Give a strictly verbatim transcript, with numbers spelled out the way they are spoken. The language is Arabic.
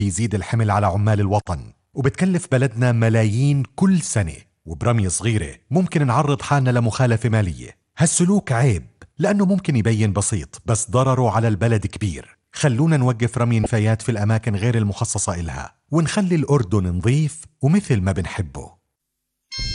بيزيد الحمل على عمال الوطن وبتكلف بلدنا ملايين كل سنة، وبرمية صغيرة ممكن نعرض حالنا لمخالفة مالية. هالسلوك عيب لأنه ممكن يبين بسيط بس ضرره على البلد كبير. خلونا نوقف رمي نفايات في الأماكن غير المخصصة إلها ونخلي الأردن نظيف ومثل ما بنحبه.